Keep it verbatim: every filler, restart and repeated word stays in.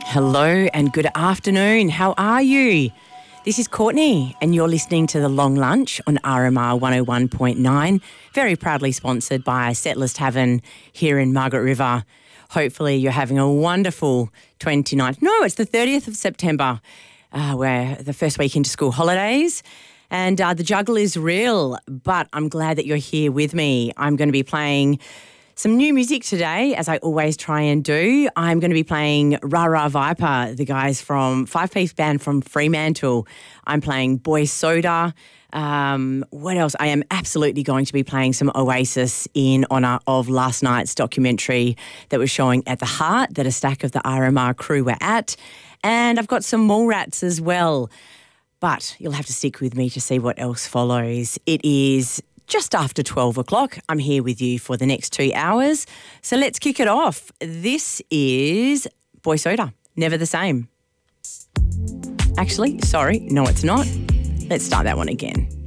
Hello and good afternoon. How are you? This is Courtney and you're listening to The Long Lunch on R M R one oh one point nine, very proudly sponsored by Settlers Tavern here in Margaret River. Hopefully you're having a wonderful twenty-ninth, no, it's the thirtieth of September. Uh, we're the first week into school holidays and uh, the juggle is real, but I'm glad that you're here with me. I'm going to be playing some new music today, as I always try and do. I'm going to be playing Ra Ra Viper, the guys from five-piece band from Fremantle. I'm playing Boy Soda. Um, what else? I am absolutely going to be playing some Oasis in honour of last night's documentary that was showing at the Heart that a stack of the R M R crew were at. And I've got some Mallrats as well. But you'll have to stick with me to see what else follows. It is just after twelve o'clock. I'm here with you for the next two hours. So let's kick it off. This is Boy Soda, Never the Same. Actually, sorry, no it's not. Let's start that one again.